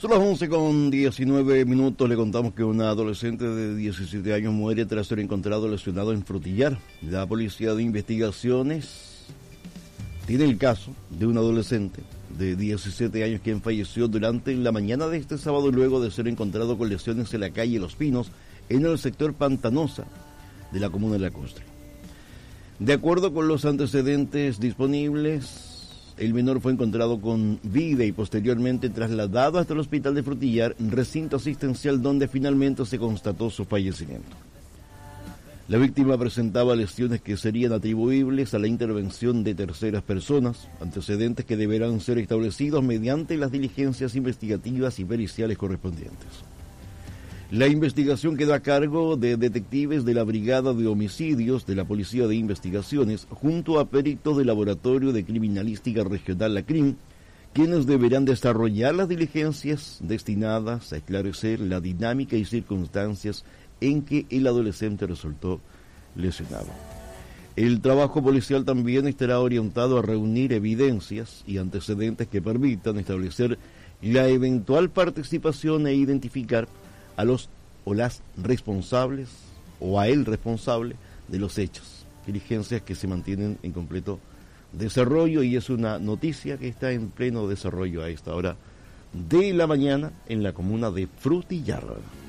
Son las 11:19. Le contamos que una adolescente de 17 años muere tras ser encontrado lesionado en Frutillar. La Policía de Investigaciones tiene el caso de un adolescente de 17 años quien falleció durante la mañana de este sábado luego de ser encontrado con lesiones en la calle Los Pinos, en el sector Pantanosa de la comuna de Lacustre. De acuerdo con los antecedentes disponibles, el menor fue encontrado con vida y posteriormente trasladado hasta el hospital de Frutillar, recinto asistencial donde finalmente se constató su fallecimiento. La víctima presentaba lesiones que serían atribuibles a la intervención de terceras personas, antecedentes que deberán ser establecidos mediante las diligencias investigativas y periciales correspondientes. La investigación queda a cargo de detectives de la Brigada de Homicidios de la Policía de Investigaciones junto a peritos del Laboratorio de Criminalística Regional LACRIM, quienes deberán desarrollar las diligencias destinadas a esclarecer la dinámica y circunstancias en que el adolescente resultó lesionado. El trabajo policial también estará orientado a reunir evidencias y antecedentes que permitan establecer la eventual participación e identificar a los o las responsables o a el responsable de los hechos. Diligencias que se mantienen en completo desarrollo y es una noticia que está en pleno desarrollo a esta hora de la mañana en la comuna de Frutillar.